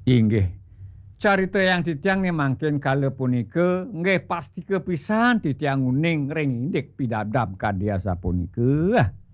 Inggih. Carita yang titiang nih mangken kala punika nggih pasti kepisan titiang uning ring indik pidadab kadya sapunika.